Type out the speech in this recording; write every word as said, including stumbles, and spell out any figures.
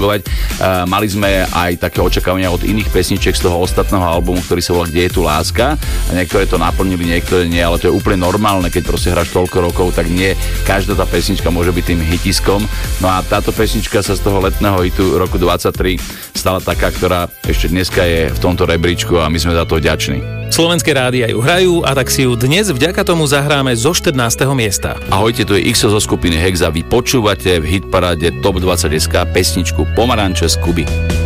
fungovať. Uh, mali sme aj také očakávania od iných pesničiek z toho ostatného albumu, ktorý sa volá Kde je tu láska. A niektoré to naplnili, niektoré nie, ale to je úplne normálne, keď proste hráš toľko rokov, tak nie každá tá pesnička môže byť tým hitiskom. No a táto pesnička sa z toho letného hitu roku dvadsaťtri stala taká, ktorá ešte dneska je v tomto rebríčku a my sme za to vďační. Slovenské rádia ju hrajú a tak si ju dnes vďaka tomu zahráme zo štrnásteho miesta. Ahojte, tu je Xo zo skupiny Hexa. Vy počúvate v hitparáde Top dvadsať bodka es ká pesničku Pomaranče z Kuby.